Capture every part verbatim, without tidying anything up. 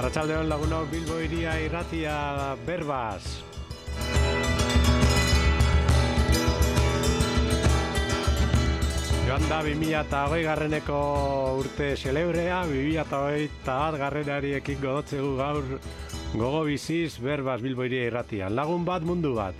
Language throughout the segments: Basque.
Arratsaldeon lagunok, Bilbo Hiria Irratia Berbas. Joan da bi mila hogei garreneko urte xelebrea, bi mila hogeita bat garrenari ekingo dotzegu gaur gogo biziz Berbas Bilbo Hiria Irratia. Lagun bat, mundu bat.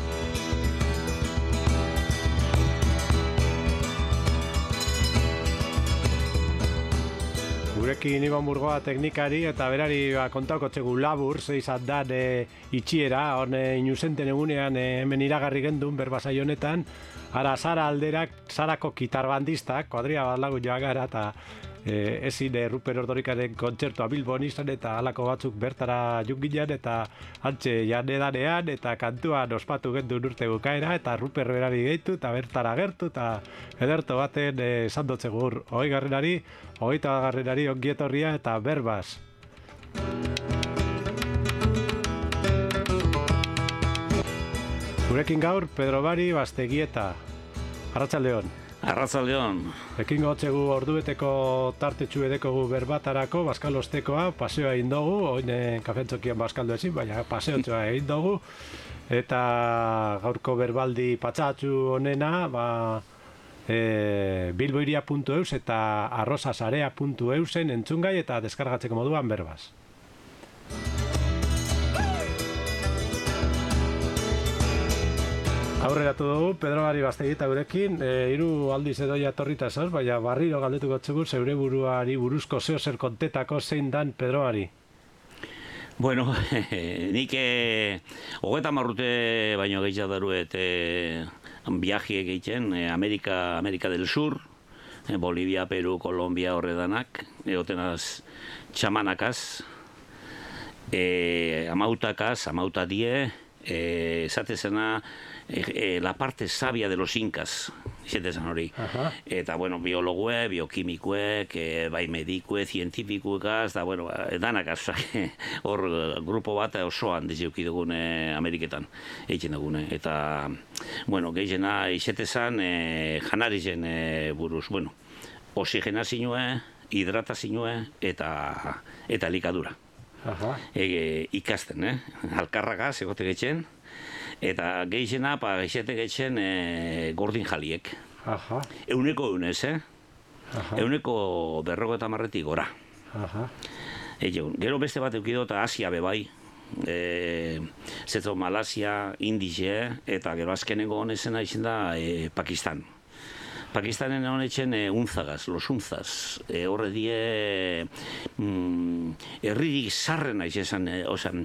Gurekin Iban Burgoa teknikari eta berari ba, kontauko txegu labur, zeizat dan e, itxiera, hone inusenten egunean e, hemen iragarri gendun berbasai honetan, ara Zara alderak, Zarako kitarbandistak, kuadria bat lagu joan gara, eta e, ezin e, Ruper Ordorikaren kontzertua Bilbon izan, eta halako batzuk bertara jungilean, eta antxe janedanean, eta kantuan ospatu gendun urte bukaera, eta Ruper berari gehitu, eta bertara gertu, eta ederto baten esan e, dotzegur, hogei garrenari, hogeita garrenari ongietorria eta Berbas. Gurekin gaur, Pedro Bari Bastegieta. Arratsaldeon. Arratsaldeon. Ekin gotzegu ordubeteko tartetxu edekogu berbatarako, baskalostekoa, paseoa egin dugu, oin kafentzokian baskaldu ezin, baina paseotxoa egin dugu. Eta gaurko berbaldi patsatxu honena, ba, E, bilboiria puntu eus eta arrozasarea puntu eusen entzungai eta deskargatzeko moduan Berbas. Aurreratu dugu, Pedro Bari Bastegieta gurekin, e, hiru aldiz edoia torrita esos, baina barriro galdetuko txegur zeure buruari buruzko zeo zer kontetako zein dan Pedro Bari. Bueno, nik eh, hogeita marrute baino gehiago eh, viaje egiten, eh, Amerika, Amerika del Sur, eh, Bolivia, Peru, Colombia horredanak, egotenaz txamanakaz, eh, amautakaz, amauta die, eh, esatezena eh, eh, la parte sabia de los incas, esatezan hori. Eta, bueno, biologue, biokimikuek, eh, bai medikue, zientifikuekaz, da, bueno, danakaz, hor grupo bat osoan dizeuki dugun eh, Ameriketan, egiten dugune. Eta, bueno, gehiena izetezan eh, janarizen eh, buruz, bueno, oxigenazioe, hidratazioe eta, eta likadura. E, ikasten, eh? Alkarragaz egote getxen, eta gehiena, pa geixete getxen e, gordin jaliek. Aha. Euneko eunez, eh? Aha. Euneko berroko eta marretik gora. Aha. E, gero beste bat eukido eta Asia bebai, e, zetzo Malasia, Indize, eta gero azkenengo honezena izan da e, Pakistan. Pakistanen honetzen e, unzagaz, los unzaz, e, horre die mm, erririk zarrena izan, e, osan,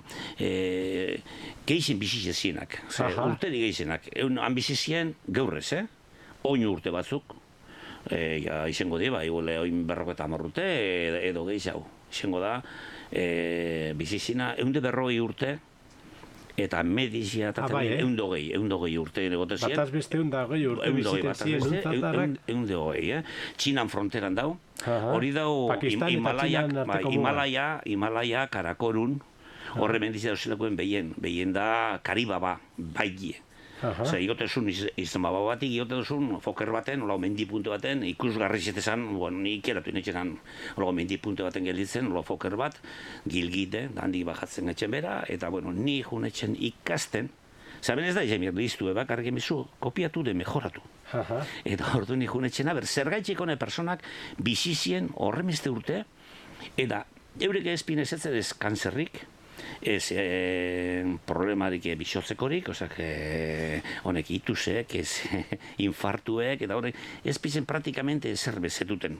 e, geixen bizizienak, urteri geixenak, han bizizien geurrez, eh? Oin urte batzuk, e, ja, izango di, ba, igule oin berroko eta amarrute, edo gehiago, izango da, e, bizizina, eunde berroi urte, eta medizia eta eundogei, eundogei urte negotezien. Bataz beste eundogei urte bizitezien untzatarak. Eundogei, eh? Txinan fronteran dau. Hori dau Himalaia, Himalaia, Karakorun, horre mendizia dauzelakoen behien, behien da Karibaba, baigie. Osa, igotezun izan baba batik, igotezun foker baten, hola mendi puntu baten, ikusgarri zetezan, bueno, ni ikeratu inetxenan, hola mendi puntu baten gelditzen, hola foker bat, gilgite, handik bajatzen etxen bera, eta, bueno, ni junetxen ikasten, zaben ez da izan mirdu iztu, eba, kargen bizu, kopiatu de mejoratu. Eta ordu ni junetxen, aber, zer gaitxikone personak bizizien horremizte urte, eta eurek ezpinezetze dez kanzerrik, ez eh, problemarik bisotzekorik, osak, eh, honek itusek, ez infartuek, eta horrek, ez pizen praktikamente zer bezetuten.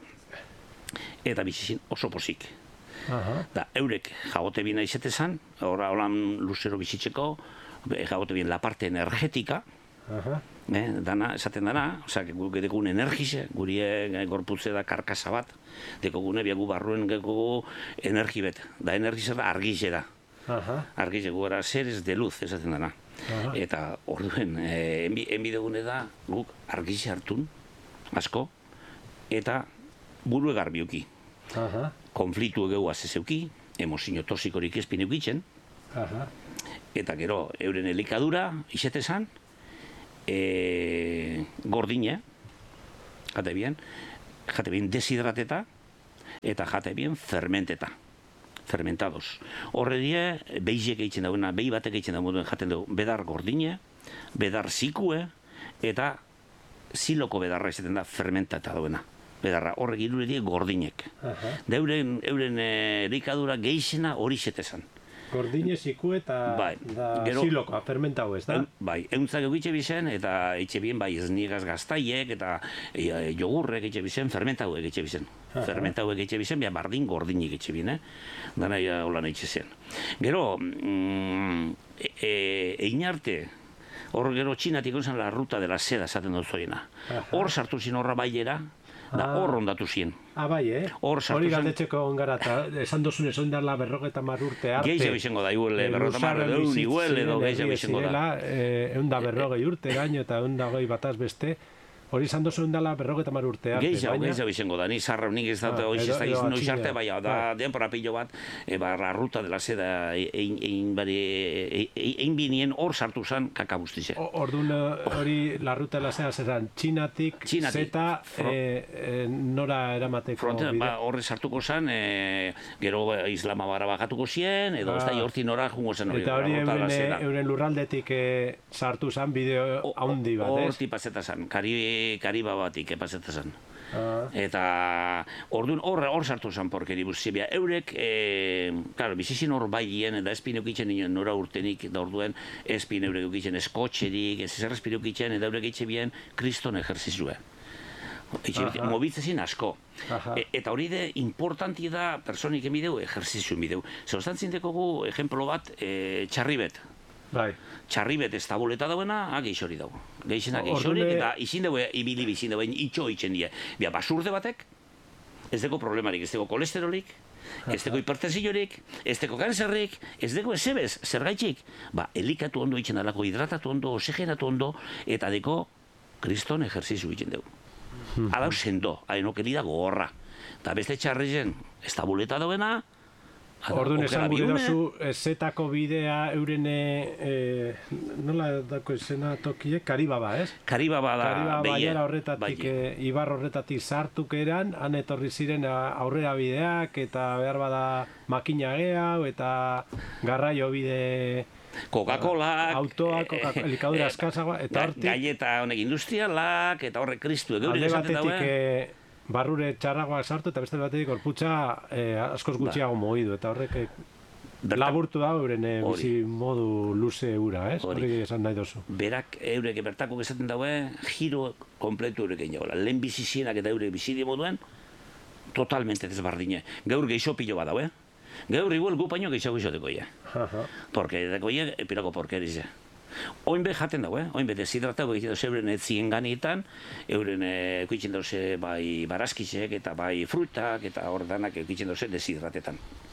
Eta bizizin oso pozik. Da, eurek jagote bina izetezan, horra holan luzero bizitzeko, jagote bien la parte energetika, eh, dana, esaten dana, osak, guk edekun energize, guri gorputze da karkasa bat, dekogune biagu barruen gekogu energibet, da energize da argize da. Argize guara seres de luz, esaten dana. Eta orduen, eh, enbidegune da guk argize hartun, asko, eta buru egarbiuki. Konfliktu egeu azezeuki, emozio toxikorik ezpin eukitzen, eta gero euren elikadura, izetezan, e, gordine, jate bien, jate bien deshidrateta, eta jate bien fermenteta. fermentados. Horre die, behiek egiten dagoena, behi batek egiten dagoen jaten dugu, bedar gordine, bedar zikue, eta ziloko bedarra izaten da fermentata dagoena. Bedarra, horrek irure die gordinek. Da euren, euren elikadura geixena hori zetezan. Gordine, ziku eta bai, gero, silokoa, fermentau ez da? En, bai, euntzak egitxe bizen, eta etxe bien, bai, esnigaz gaztaiek, eta e, jogurrek etxe bizen, fermentau egitxe bizen. Fermentau egitxe bizen, bia bardin gordinik etxe bien, eh? Dana ja holan etxe zen. Gero, mm, e, e, egin arte, hor gero txinatik onzan la ruta de la seda esaten dut zoiena. Hor sartu zin horra baiera, da hor ondatu zien. Ah, bai, eh? Hori galdetzeko ongara, eta esan dozun ez oindala berrogeta marurte arte. Gehiago izango da, iguel, berrogeta marurte, egun iguel, edo gehiago izango da. Egun da berrogei urte gaino, eta egun da goi bataz beste, hori izan dozu endala berrogeta mar urte arte. Gehiago, gehiago izango da, ni zarra unik ez dut hoiz ez da izan noiz arte, bai, da denpora pilo bat, barra ruta dela zeda, egin binien hor sartu zen kakabustize. Orduan hori la ruta dela zeda zeran, txinatik, zeta, nora eramateko bide? Horre sartuko zen, gero Islamabara bakatuko zien, edo ez da horti nora jungo zen hori. Eta hori euren lurraldetik sartu zen bideo haundi bat, ez? Horti paseta zen, Kariba batik epazeta zen. Eta orduan hor hor sartu zen porkeri buzibia. Eurek, claro, bizizin hor baien, eta espin eukitzen nora urtenik, da orduen espin eurek eukitzen eskotxerik, ez zer espin eukitzen, eta eurek eitxe bien kriston ejerzizue. Mobitzezin asko. Eta hori de importanti da personik emideu, ejerzizu emideu. Zerostan zintekogu, ejemplo bat, txarribet. Bai. Txarribet ez tabuleta dauena, geixori dago. Geixena geixori, eta izin dago ibili bizin dago, itxo itxen die. Bia, basurde batek, ez deko problemarik, ez deko kolesterolik, ez deko hipertensiorik, ez deko kanzerrik, ez deko ezebez, zergaitxik. Ba, elikatu ondo itxen alako, hidratatu ondo, oxigenatu ondo, eta deko kriston ejerzizu itxen dugu. Adau sendo, hainokeri da gogorra. Eta beste txarrizen, ez tabuleta dauena, orduan esan gure dozu, zetako bidea euren, nola dako esena tokiek, Karibaba, ez? Karibaba da, baiera horretatik, ibar horretatik sartuk eran, han etorri ziren aurrera bideak, eta behar bada makina gehiago, eta garraio bide... Coca-Colak, autoak, elikadura askazagoa, eta hortik... Galleta honek industrialak, eta horrek kristu egeure esaten dauen... barrure txarragoak sartu, eta beste batetik gorputza askoz gutxiago mogidu, eta horrek laburtu da euren bizi modu luze eura, ez? Hori esan nahi dozu. Berak eurek bertako esaten daue, giro kompletu eurek egin jagoela. Lehen bizizienak eta eurek bizide moduen, totalmente desbardine. Gaur geixo pilo bat daue. Gaur igual gupaino geixo geixo dekoia. Porque dekoia, epirako porkerize. Oin be jaten dago, oin be deshidratatu egiten dauz euren etzien ganietan, euren ekuitzen dauz bai barazkizek eta bai frutak eta hor danak ekuitzen dauz deshidratetan.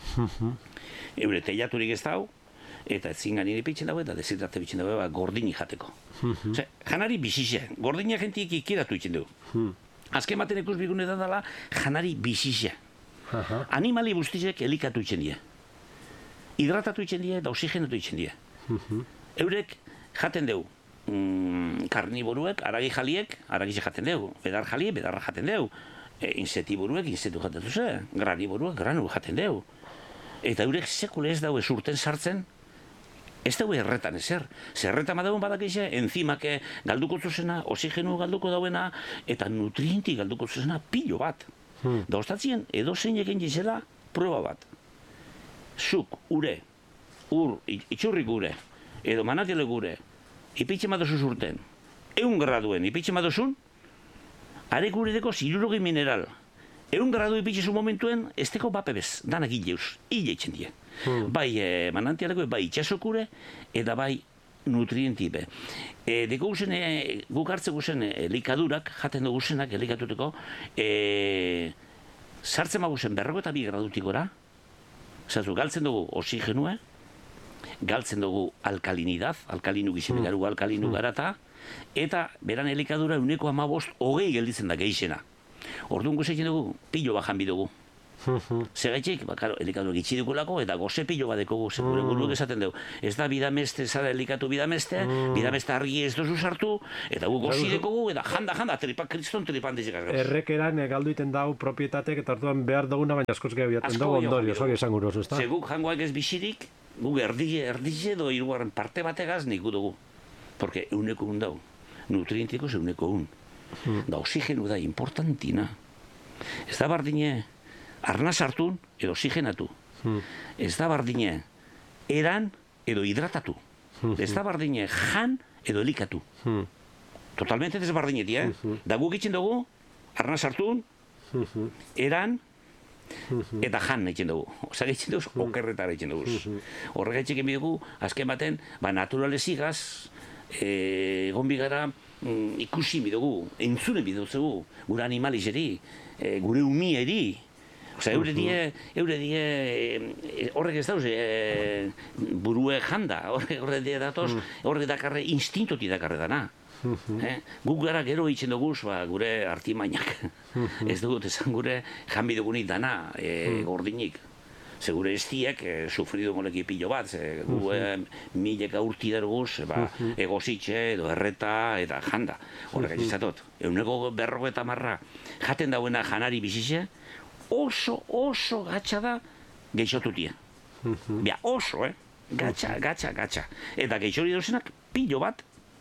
Eure teiaturik ez dau, eta etzien ganien ipitzen dago eta deshidrate bitzen dago gordini jateko. Janari bizize, gordinak jentik ikiratu itzen dugu. Azken baten ikus bigune da dela, janari bizize. Animali guztizek elikatu itzen die. Hidratatu itzen die eta oxigenatu itzen die. Eurek jaten dugu, mm, karniboruek, aragi jaliek, aragize jaten dugu, bedar jaliek, bedarra jaten dugu, e, insetiburuek, insetu jaten duzu, graniboruek, granu jaten dugu. Eta eurek sekule ez dago ezurten sartzen, ez dago erretan ezer. Zerretan badagoen badakize, enzimak galduko zuzena, oxigenu galduko dauena, eta nutrienti galduko zuzena pilo bat. Hmm. Da ostatzien, edo zein egin gizela, proba bat. Zuk, ure, ur, itxurrik ure, edo manatile gure, ipitxe madozu zurten, eun graduen ipitxe madozun, are gure deko zirurogin mineral. Eun gradu ipitxe zu momentuen, ez deko bapebez, danak hileuz, hile itxen die. Hmm. Bai e, manantialeko, bai itxasokure, eta bai nutrientipe. E, deko guzen, e, guk hartze guzen elikadurak, jaten dugu guzenak elikatuteko, e, sartzen maguzen berroko eta bi gradutik gora, zatu, galtzen dugu oxigenue, galtzen dugu alkalinidad, alkalinu gizien garu alkalinu garata, eta beran elikadura uneko amabost hogei gelditzen da geixena. Orduan guzekin dugu, pilo bajan bidugu. Segaitxik, bakaro, elikatu egitsi dukulako, eta goze pilo bat dekogu, gure buruak esaten dugu. Ez da bidameste, zara elikatu bidameste, bidameste argi ez dozu sartu, eta gu gozi dekogu, eta janda, janda, tripak kriston tripan dizikaz. Errekeran galdu iten dau propietate, eta orduan behar duguna, baina askoz gehiago jaten dugu ondorio, hori esan guroz, ez da? Seguk jangoak ez bisirik, guk erdile, erdile edo hirugarren parte bategaz nik dugu. Porque euneko un dau, nutrientikos euneko un. Da oxigenu da importantina. Ez da bardine arnaz hartun edo oxigenatu. Ez da bardine eran edo hidratatu. Ez da bardine jan edo elikatu. Totalmente desbardinetia, eh? Da guk itzen dugu, arnaz hartun, eran, eta jan egiten dugu. Osa egiten dugu, okerretara egiten dugu. Horrega etxek egin dugu, azken baten, ba, naturalezigaz, egon bigara ikusi bidugu, entzune bidugu, gure animalizeri, gure umieri. Osa, eure die, eure die, horrek ez dauz, burue janda, horrek die datoz, horrek dakarre, instintoti dakarre dana. Guk gara gero itzen dugu, gure artimainak. Ez dugu, esan gure janbi dugunik dana, gordinik. Segure estiek, sufridu moleki pilo bat, gu mileka urti daruguz, egozitxe, edo erreta, eta janda. Horrek aizatot, euneko berrogo eta marra, jaten dauena janari bizize, oso, oso gatsa da geixotutia. Bia, oso, eh? Gatsa, gatsa, gatsa. Eta geixori dauzenak pilo bat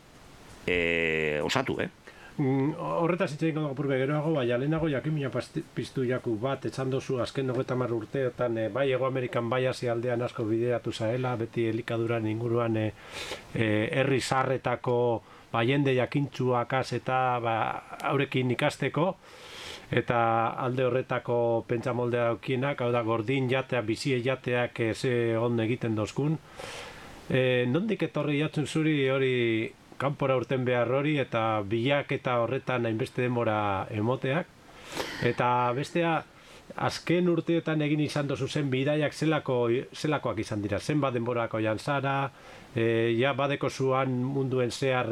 osatu, eh? Horretaz itxein godo apurbe geroago, baina lehenago jakimina piztu jaku bat, etxan dozu azken hogeita hamar urteotan, bai Hego Amerikan bai Asia aldean asko bideratu zaela, beti elikaduran inguruan herri zarretako jende jakintxuakaz eta haurekin ikasteko, eta alde horretako pentsamoldea daukienak, hau da gordin jatea, bizie jateak ze on egiten dozkun. Nondik etorri jatzen zuri hori kanpora urten behar hori eta bilak eta horretan hainbeste denbora emoteak. Eta bestea, azken urteetan egin izan dozu zen bidaiak zelakoak izan dira. Zenbat denborako jan zara, ja badeko zuan munduen zehar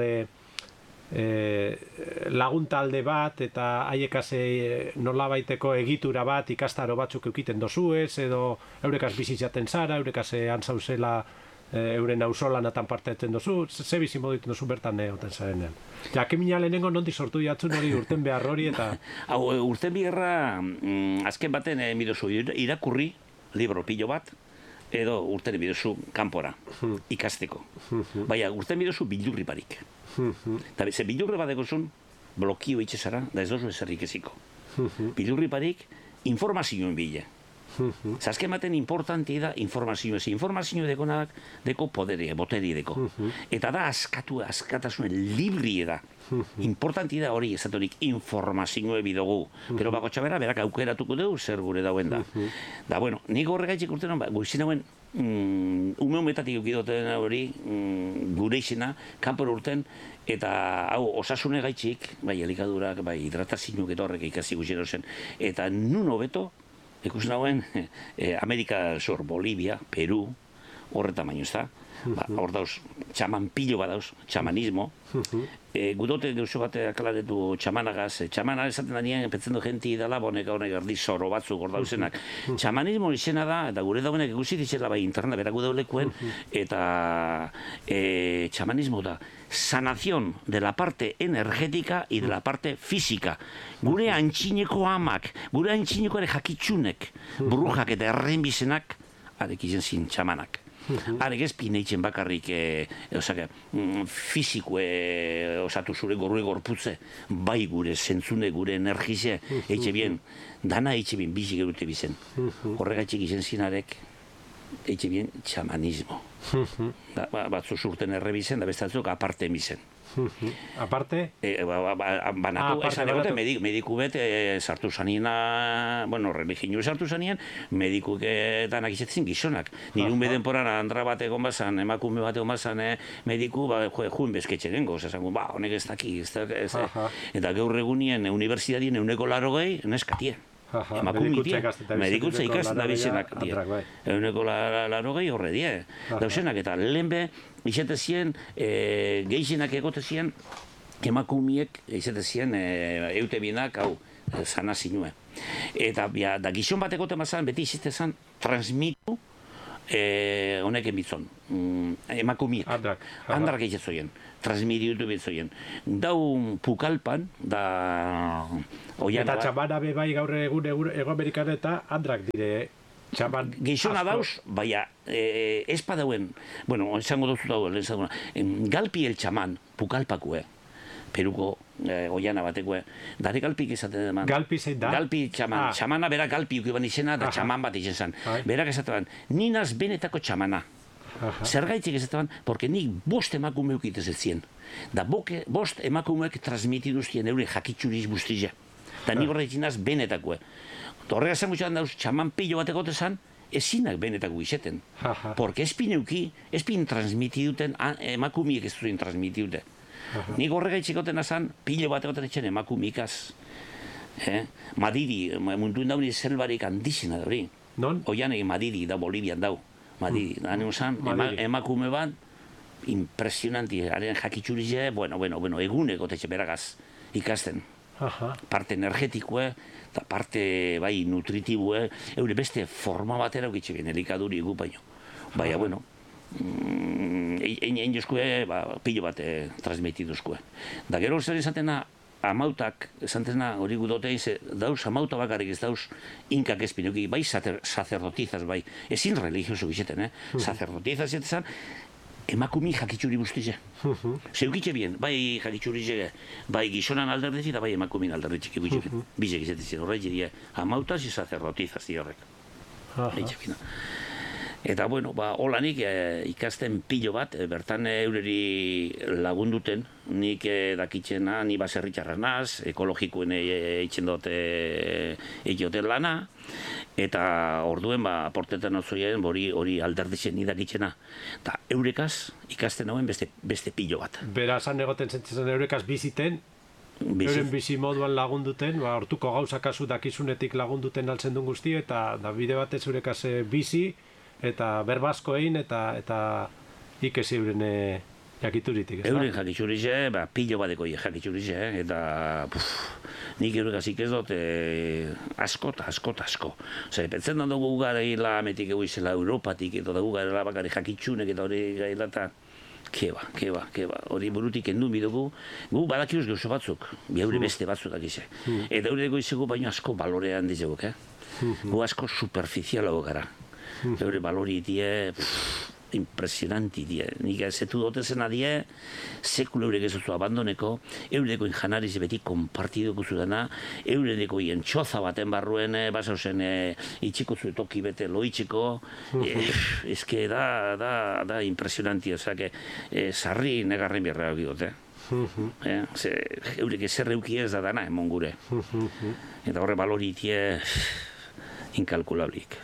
laguntalde bat eta haiekaz nolabaiteko egitura bat ikastaro batzuk eukiten dozuez, edo eurekaz bizitzaten zara, eurekaz antzauzela euren auzolanatan parte etzen dozu, ze bizi moditen dozu bertan egoten zarenean. Jakimina lehenengo nondik sortu jatzun hori urten behar hori eta... Hau, urten biherra, azken baten midozu irakurri, libro pilo bat, edo urten midozu kanpora, ikasteko. Baina, urten midozu bildurri barik. Eta ze bildurri bat egozun, blokio itxezara, da ez dozu ezerrik eziko. Bildurri barik, informazioen bile. Zazken baten importanti da informazio ez. Informazio dekonak deko poderi, boteri deko. Eta da askatu, askatasunen librie da. Importanti da hori ezatorik informazioe bidogu. Pero bako txabera, berak aukeratuko dugu zer gure dauen da. Da, bueno, nik horregaitxik urten, guizien hauen, umeon betatik eukidoten hori, gure izena, kanpor urten, eta hau, osasune gaitxik, bai, elikadurak, bai, hidratazinuk eta horrek ikasi guzien zen, eta nun hobeto, ikusten hauen, Amerika zor, Bolivia, Peru, horretan baino ez da. Hor dauz, txaman pilo bat dauz, txamanismo. Gudote deuso bat akalaretu txamanagaz. Txamana esaten da nien, petzen du genti dala, bonek honek erdi zoro batzuk hor dauzenak. Txamanismo izena da, eta gure dauenek ikusi ditzela bai internet, berak gudaulekuen, eta txamanismo da sanación de la parte energética y de la parte física. Gure antxineko amak, gure antxineko ere jakitsunek, brujak eta errenbizenak, arek izen zin txamanak. Arek ez pineitzen bakarrik fiziko osatu zure gorue gorputze, bai gure zentzune, gure energize, eitxe bien, dana eitxe bien bizi gerute bizen. Horregatxik izen zinarek, eitxe bien txamanismo. Batzu zurten errebizen, da bestatzuk aparte emizen. Aparte? Banatu, esan egote, mediku bet sartu zaniena, bueno, religio sartu zanien, mediku danak izatzen gizonak. Nirun bedenporan andra bat egon bazan, emakume bat egon bazan, mediku, juin bezketxe dengo, esan ba, honek ez daki, eta gaur egunien, universidadien euneko laro gehi, neskatie. Emakumitie, medikutza ikasten da bizenak, euneko laro gehi horre die. Dauzenak, eta lehenbe, izate zien, gehienak egote zien, emakumiek, izate zien, eute bienak, hau, sana zinue. Eta bia, da gizon bat egote mazan, beti izitezan, transmitu eh, honeken bitzon, mm, emakumiek. Andrak. Andrak egitzoien, transmitiutu bitzoien. Dau pukalpan, da... Eta txamana be bai gaur egun Ego Amerikan eta andrak dire txaman gizona dauz, baina eh, ez padauen, bueno, esango duzu dauen, esango, galpi el txaman, pukalpakue, Peruko eh, oiana batekue, dare galpik esaten eman. Galpi zein da? Galpi txaman, ah. Txamana bera galpi ukiban izena, da txaman bat izan zan. Berak esaten, ninaz benetako txamana. Zergaitik esaten, porque nik bost emakume ukitez ez zien. Da boke, bost emakumeek transmitiduztien eure jakitxuriz bustizia. Da nik horretik naz benetakoe. Horrega zen gutxan dauz, txaman pilo bat egote ezinak benetako izeten. Porque espin euki, espin transmitiduten, emakumiek ez duen transmitidute. Nik horrega itxikoten azan, pilo bat egoten etxen emakumikaz. Eh? Madiri, munduen dauni zelbarik handizena da hori. Non? Oian egin Madiri da Bolivian dau. Madiri, mm. Hane usan, ema, emakume bat, impresionanti, haren jakitxurize, bueno, bueno, bueno, eguneko tetxe beragaz ikasten. Aha. Parte energetikoe, eta parte bai nutritibue, eure beste forma batera ukitxe bien, elikaduri egu baino. Baina, bueno, egin jozkue, pilo bat transmitiduzkue. Da gero zer izatena, amautak, esantena hori gudotein, dauz amauta bakarrik ez dauz inkak ezpinuki, bai sacerdotizaz, bai, ezin religioso gizeten, eh? Sacerdotizaz etetan, emakumi jakitxuri guztize. Zeukitxe bien, bai jakitxuri zege, bai gizonan alderdezi eta bai emakumin alderdezi guztize. Bize gizetezen, horrek diria, amautaz y sacerdotizaz diorrek. Eta, bueno, ba, holanik eh, ikasten pilo bat, eh, bertan eureri lagunduten, nik eh, dakitzena, ni baserritxarra naz, ekologikoen eitzen dut egioten lana, eta orduen, ba, aportetan ozoien, hori hori alderditzen ni dakitzena. Eta eurekaz ikasten hauen beste, beste pilo bat. Bera, zan egoten zentzen eurekaz biziten, euren bizi moduan lagunduten, ba, hortuko gauzakazu dakizunetik lagunduten altzen duen guzti, eta da bide batez eurekaz bizi, eta berbazko egin, eta eta ikesi euren jakituritik, ez da? Euren jakiturize, ba, pilo badeko jakiturize, eta puf, nik eurekaz ez dut asko eta asko eta asko. Zer, pentzen da dugu gara hila ametik egu izela Europatik, eta dugu gara bakari jakitsunek, eta hori gaila eta keba, keba, keba, hori burutik endun bidugu, gu badakiuz gauzo batzuk, bi eure beste batzuk dakize. Eta eure ego izegu baino asko balorean dizeguk, eh? Gu asko superficialago gara. Eure balori die, impresionanti die. Nik ezetu dotezena die, sekula eurek ez oso abandoneko, eureko injanariz beti konpartiduko zudena, eureko hien txoza baten barruen, basauzen itxiko zuetoki bete loitxiko, ezke da, da, da impresionanti, ozak, sarri negarren birra egidote. Eurek ezerre euki ez da dana, emon gure. Eta horre balori die, inkalkulablik.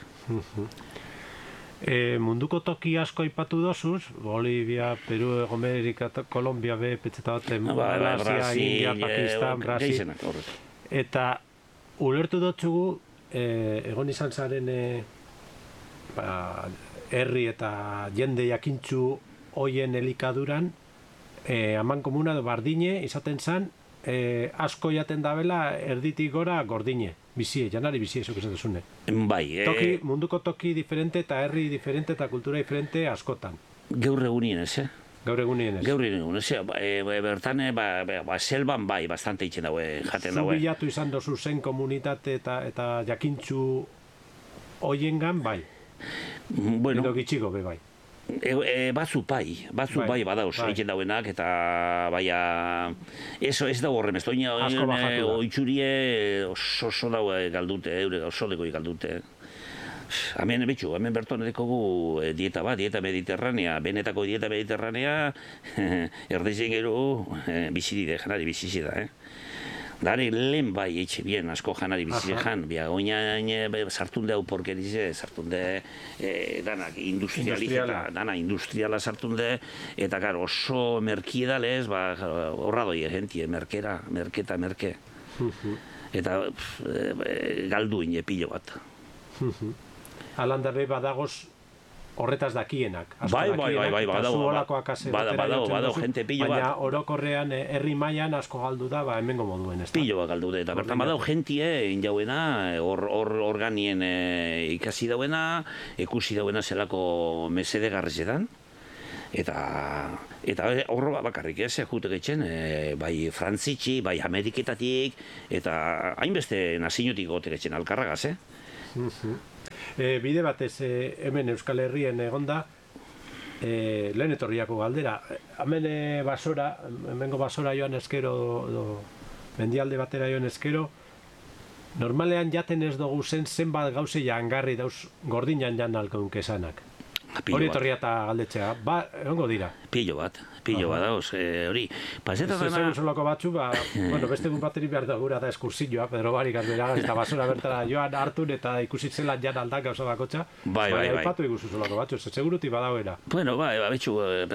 E, munduko toki asko aipatu dozuz, Bolivia, Peru, Ego Amerika, Kolombia, be, petzeta baten, Malasia, India, Pakistan, Brasil. Eta ulertu dutzugu, e, egon izan zaren e, ba, herri eta jende jakintzu hoien elikaduran, e, aman komuna bardine izaten zan, e, asko jaten dabela erditik gora gordine. Bizie, janari bizie, esok esan duzune. Bai, eh... Toki, munduko toki diferente eta herri diferente eta kultura diferente askotan. Gaur egunien ez, eh? Gaur egunien ez. Gaur egunien ez, eh? Bertan, ba, ba, selban bai, bastante itxen daue, jaten daue. Zubilatu izan dozu zen komunitate eta, eta jakintzu hoiengan bai. Bueno. Edo gitxiko be bai. E, e, batzu bai, batzu bai, bai badauz, bai. Egiten dauenak, eta baina, eso ez dago horrem, ez doina oitzurie oso oso daue galdute, eure oso deko galdute. Hemen betxu, hemen berton edekogu dieta bat, dieta mediterranea, benetako dieta mediterranea, erdezen gero bizidide, janari bizizida, eh? Dare lehen bai etxe bien, asko janari bizilejan, bia oinain sartunde hau porkerize, sartunde danak industrializeta, dana industriala sartunde, eta gara oso merkiedalez, ba, horra doi gentie, merkera, merketa, merke. Eta galdu ine pilo bat. Alandarbe badagoz horretaz dakienak. Bai, bai, bai, bai, badau, badau, badau, jente pilo bat. Baina orokorrean herri mailan asko galdu da, ba, hemengo moduen, ez da? Pilo bat galdu da, eta bertan badau jentie, injauena, hor ganien ikasi dauena, ikusi dauena zelako mesede garrizetan, eta eta horro bakarrik ez, jutek etxen, bai frantzitxi, bai ameriketatik, eta hainbeste nazinotik gotek etxen alkarragaz, eh? E, bide batez e, hemen Euskal Herrien egonda, e, lehen etorriako galdera, hemen e, basora, hemengo basora joan eskero, do, mendialde batera joan eskero, normalean jaten ez dugu zen zenbat gauze jangarri dauz gordinan jan alkaunk esanak. Hori etorria eta galdetzea, ba, egongo dira. Pilo bat, pilo bat dauz, hori. Paseta dena... Zezen solako batzu, ba, bueno, beste gun bateri behar da gura da eskursilloa, Pedro Barik azberaga, eta basura bertara joan hartun eta ikusitzen lan jan aldak gauza bakotxa. Bai, bai, bai. Aipatu iguzu solako batzu, ze seguruti badauera. Bueno, bai, betxu,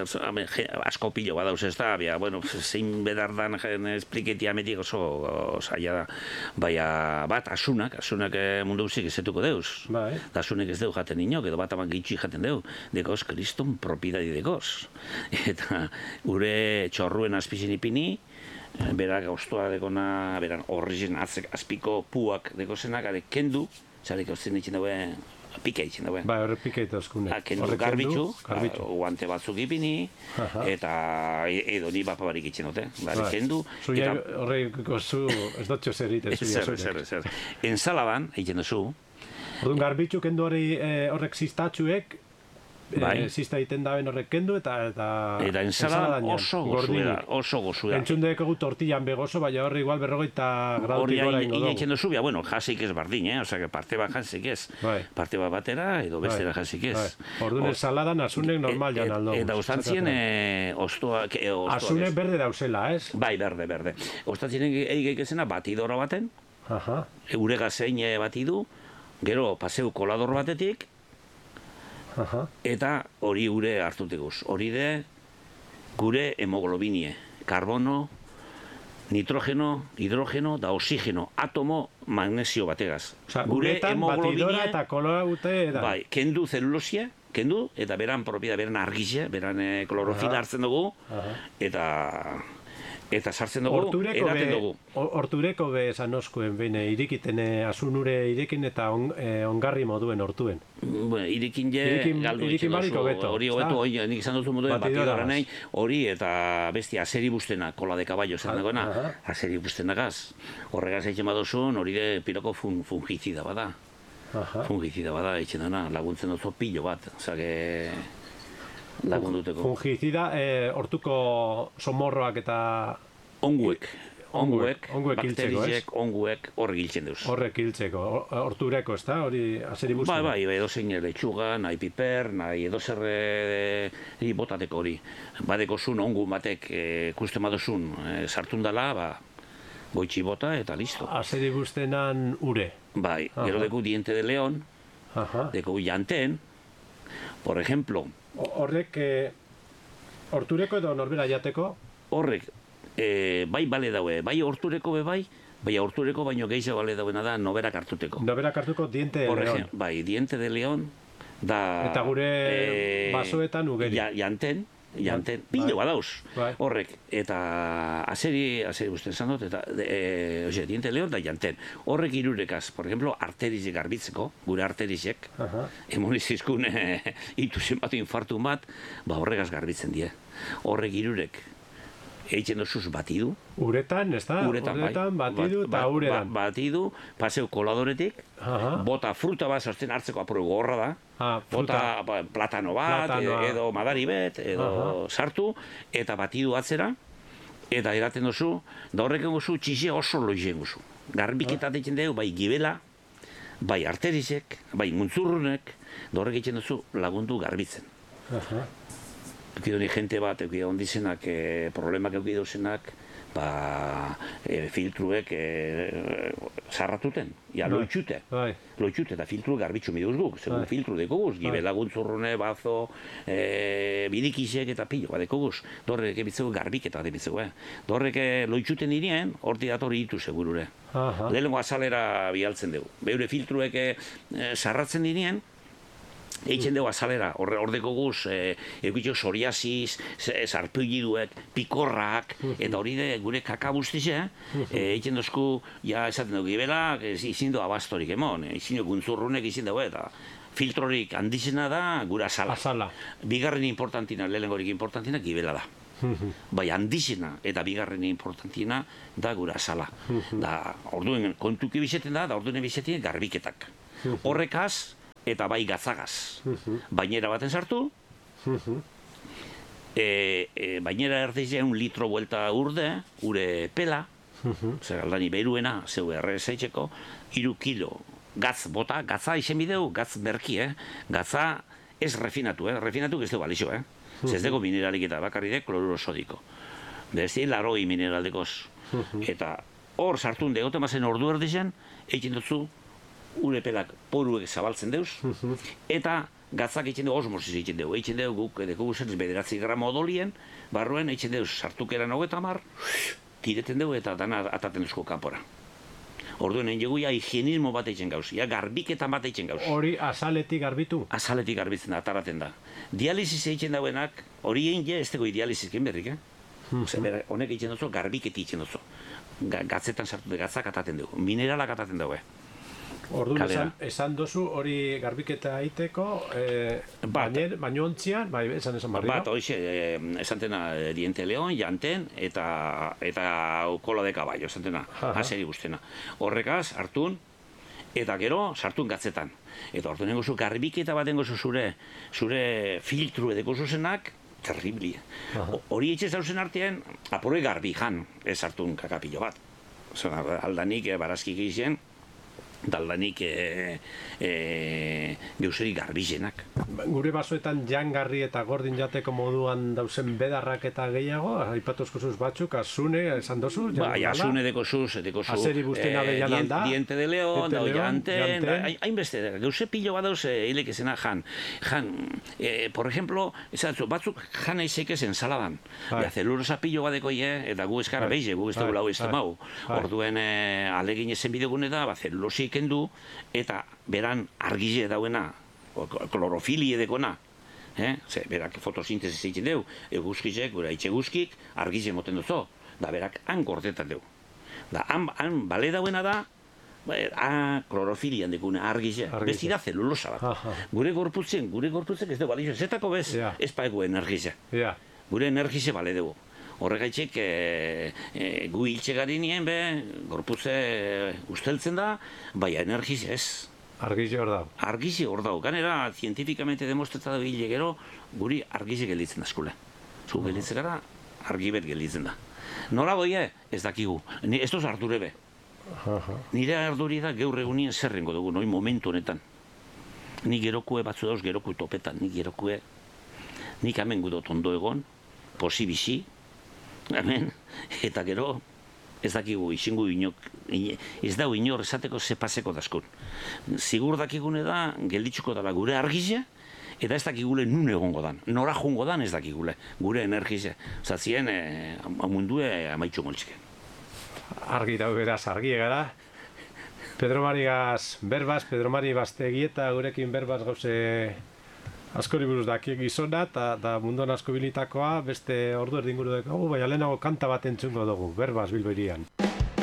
asko pilo badauz ez da, bia, bueno, zein bedardan espliketi ametik oso zaila da. Baina, bat, asunak, asunak mundu guzik ezetuko deuz. Bai. Da asunek ez deu jaten inok, edo bat aman gitxi jaten deu. Dekoz, kriston propiedadi dekoz. Eta gure txorruen azpizin ipini, berak gauztua dekona, beran horrizen azpiko puak dekozenak, are kendu, zarek hautzen ditzen daue, pika ditzen daue. Ba, horre pika itazkune. Kendu garbitzu, guante batzuk ipini, eta edo ni bapabarik itzen dute. Kendu. Zuia horre gozu, ez dutxo zer iten zuia zurek. Zer, zer, zer. Enzalaban, egiten duzu. Orduan garbitzu kendu horrek ziztatxuek, Bai. Zista egiten daben horrek kendu eta eta eta ensaladan oso gozuera, oso gozuera. Entzun dekegu tortillan begoso, baina horre igual berrogeita gradutik gora ingo dugu. Hori hain zubia, bueno, jasik ez bardin, eh? Osa, que parte bat jasik ez. Bai. Parte bat batera, edo bestera bai. Jasik ez. Bai. Orduan ensaladan asunek normal jan aldo. Eta ostantzien ostoa... Asunek berde dauzela, ez? Bai, berde, berde. Ostantzien egeik ezena batidora baten, eure gazein batidu, gero paseu kolador batetik, Aha. Eta hori gure hartuteguz. Hori de gure hemoglobinie. Karbono, nitrogeno, hidrogeno da oxigeno. Atomo magnesio bategaz. Osa, gure hemoglobinie eta koloa gute da. Bai, kendu zelulosia, kendu, eta beran propiedad, beran argizia, beran e, klorofila hartzen dugu, aha. eta... Eta sartzen dugu, eraten dugu. Hortureko be esan oskuen, behin, irikiten, asunure irikin eta on, eh, ongarri moduen hortuen. Bueno, irikin je, galdu irikin bariko beto. Hori hobetu, hori, nik izan duzu moduen, batidora nahi, hori, eta besti, azeri bustena, kola de caballo, zer dagoena, azeri bustenagaz. Horregaz egin badozun, hori de piloko fun, fungizida bada. Aha. Fungizida bada, egin dana, laguntzen duzu pilo bat, zake... Lagunduteko. Fungizida, hortuko somorroak eta... Onguek. Onguek, bakterizek, onguek, horrek hiltzen duz. Horrek hiltzeko, hortureko, ez da? Hori azeri buzten? Bai, bai, edo zein letxuga, nahi piper, nahi edo zerre botateko hori. Badeko zun, ongu batek ikusten badozun sartun dela, ba, goitxi bota eta listo. Azeri buztenan ure? Bai, gero deku diente de león, deku janten, por ejemplo, horrek, hortureko edo norbera jateko? Horrek, bai bale daue, bai hortureko be bai, bai hortureko baino gehiago bale dauena da noberak hartuteko. Noberak hartuko diente de león. Bai, diente de león, da... Eta gure basoetan ugeri. Janten, janten, pilo badauz, horrek, eta azeri, azeri guztien zan dut, eta, oze, diente leon da janten. Horrek irurekaz, por ejemplo, arterizek garbitzeko, gure arterizek, hemonizizkun ituzen bat, infartu bat, ba horregaz garbitzen die. Horrek irurek, eitzen dozuz batidu. Uretan, ez da? Uretan, batidu eta uretan. Batidu, paseu koladoretik, bota fruta bat sartzen hartzeko apuro gorra da, bota platano bat, edo madari bet, edo sartu, eta batidu atzera, eta eraten dozu, da horreken gozu txixe oso loizen gozu. Garbiketat egiten dugu, bai gibela, bai arterizek, bai muntzurrunek, da horrek egiten dozu lagundu garbitzen. Eukidoni jente bat, eukidoni ondizenak, e, problemak eukidozenak, ba, e, filtruek e, zarratuten, ja, bai, loitxute. Bai. Loitxute, eta filtru garbitzu miduz guk, segun bai. Filtru dekoguz, gibe laguntzurrune, bazo, e, bidikizek eta pilo, ba, dekoguz. Dorrek ebitzegu garbiketa debitzegu, eh? Dorrek loitxuten dirien, horti dator hitu segurure. Lehenengo azalera bialtzen dugu. Beure filtruek zarratzen dirien, eitzen dugu azalera, ordeko guz, egitxo psoriasis, sarpuiduek, pikorrak, eta hori de gure kakabuztize, eitzen dozku, ja esaten dugu gibela, izin du abastorik emon, izin du guntzurrunek izin dugu, eta filtrorik handizena da gura azala. Bigarren importantina, lehenengorik importantina, gibela da. Bai, handizena eta bigarren importantina da gura azala. Da, orduen kontuki bizeten da, da orduen bizeten garbiketak. Horrekaz, eta bai gatzagaz. Bainera baten sartu, bainera erdeize un litro buelta urde, ure pela, zer aldani beruena, zeu erre zeitzeko, iru kilo gatz bota, gatza izen bideu, gatz berki, eh? Gatza ez refinatu, eh? Refinatu ez dugu balixo, eh? Ez dugu mineralik eta bakarri de kloruro sodiko. Berezi, laroi mineraldekoz. Eta hor sartun degote mazen ordu erdizen, eitzen dutzu, ure pelak poruek zabaltzen deuz, eta gatzak eitzen dugu osmosis eitzen dugu. Eitzen dugu guk edeko guzen bederatzi gramo odolien, barruen eitzen dugu sartukeran hogeta mar, tireten dugu eta dana ataten duzko kanpora. Orduen egin dugu ja higienismo bat eitzen gauz, ja garbiketan bat eitzen gauz. Hori azaletik garbitu? Azaletik garbitzen da, ataraten da. Dializiz eitzen dauenak, hori egin je ez dugu dializizkin berrik, eh? Honek eitzen duzu, garbiketi eitzen duzu. Gatzetan sartu, gatzak ataten dugu, mineralak ataten dugu. Orduan esan dozu hori garbiketa egiteko, baino ontzian, bai, esan esan barri, no? Bat, hoxe, esantena diente leon, janten, eta kola de caballo, esantena, haseri guztena. Horrekaz, hartun, eta gero, sartun gatzetan. Eta orduan nengo zu garbiketa bat nengo zu zure, zure filtru edeko zuzenak, terribli. Hori etxe zauzen artean, aporoi garbi jan, ez hartun kakapillo bat. Aldanik, barazkik izien, daldanik geuseri garbizenak. Gure basoetan jangarri eta gordin jateko moduan dauzen bedarrak eta gehiago, aipatuzko zuz batzuk, azune, esan dozu? Bai, azune deko zuz, deko zuz. Azeri buzten abelan alda. Diente de león, dau janten, hainbeste, geuse pilo bat dauz hilek ezena jan. Jan, por ejemplo, batzuk jan eizek ezen saladan. Zelurosa pilo bat deko eta gu eskara behize, gu ez dugu lau ez temau. Orduen alegin ezen bidegune da, zelulosik kendu, eta beran argize dauena, klorofilie dekona, berak fotosintezis egiten deu, eguzkizek, gura itxe guzkik, argize moten duzo, da berak han gordetan deu. Da, han bale dauena da, klorofilian dekune, argize, besti da zelulosa bat. Gure gorputzen, gure gorputzen ez dugu balizio, zetako bez, ez paegu energize. Gure energize bale dugu. Horregaitxik, gu hiltxe gari nien, be, gorputze usteltzen da, baina energiz ez. Argize hor dau. Argize hor dau. Ganera, zientifikamente demostreta da hile gero, guri argize gelditzen da eskule. Zu gelditzen gara, argibet gelditzen da. Nola goie, ez dakigu. Ez doz ardure be. Nire arduri da gaur egunien zerrengo dugu, noi momentu honetan. Ni gerokue batzu dauz, gerokue topetan, ni gerokue, nik hemen gudot ondo egon, posibizi, hemen, eta gero, ez dakigu, izingu inok, ez dau inor esateko zepaseko daskun. Zigur dakigune da, gelditzuko dela gure argize, eta ez dakigule nun egongo dan. Nora jungo dan ez dakigule, gure energize. Zatzien, amundue amaitxu moltzike. Argi dau beraz, argi egara. Pedro Marigaz berbaz, Pedro Mari Bastegieta gurekin berbaz gauze askori buruz dakiek gizona, eta munduan asko bilitakoa, beste ordu erdinguru dugu, baina lehenago kanta bat entzungo dugu, berbaz Bilbo hirian.